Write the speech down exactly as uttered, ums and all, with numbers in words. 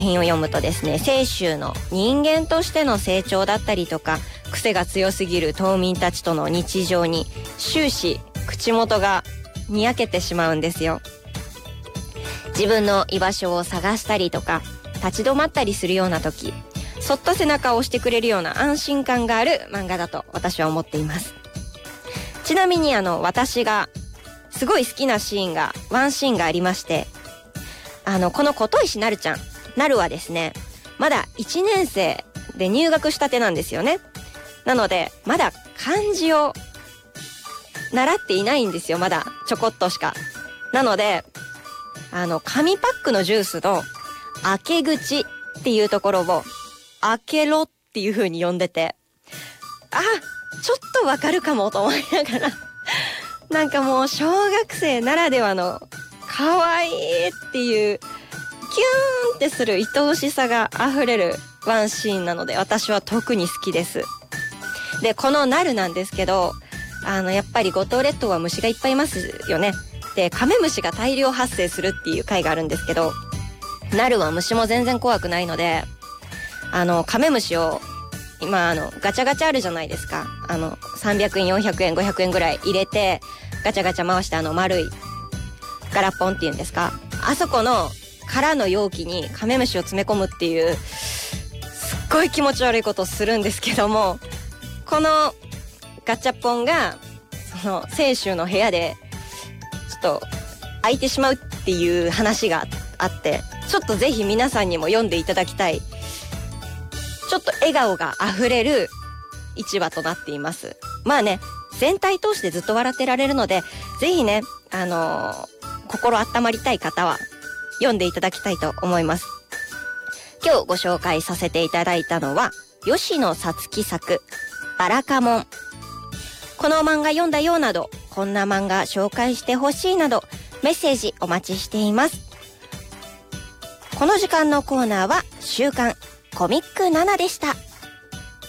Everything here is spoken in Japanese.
品を読むとですね、清舟の人間としての成長だったりとか、癖が強すぎる島民たちとの日常に終始口元がにやけてしまうんですよ。自分の居場所を探したりとか立ち止まったりするような時、そっと背中を押してくれるような安心感がある漫画だと私は思っています。ちなみにあの私がすごい好きなシーンがワンシーンがありまして、あのこの琴石なるちゃん、なるはですね、まだいちねん生で入学したてなんですよね。なのでまだ漢字を習っていないんですよ。まだちょこっとしか。なのであの紙パックのジュースの開け口っていうところを開けろっていう風に呼んでて、あ、ちょっとわかるかもと思いながらなんかもう小学生ならではの可愛いっていうキューンってする愛おしさが溢れるワンシーンなので私は特に好きです。でこのなるなんですけど、あのやっぱり五島列島は虫がいっぱいいますよね。でカメムシが大量発生するっていう回があるんですけど、なるは虫も全然怖くないので、あのカメムシを今あのガチャガチャあるじゃないですか。あのさんびゃくえんよんひゃくえんごひゃくえんぐらい入れてガチャガチャ回して、あの丸いガラポンっていうんですか、あそこの空の容器にカメムシを詰め込むっていうすっごい気持ち悪いことをするんですけども、このガチャポンがその清舟の部屋でちょっと開いてしまうっていう話があって、ちょっとぜひ皆さんにも読んでいただきたい、ちょっと笑顔があふれる一話となっています。まあね、全体通してずっと笑ってられるので、ぜひね、あのー、心温まりたい方は読んでいただきたいと思います。今日ご紹介させていただいたのは吉野さつき作バラカモン。この漫画読んだよなど、こんな漫画紹介してほしいなどメッセージお待ちしています。この時間のコーナーは週刊コミックななでした。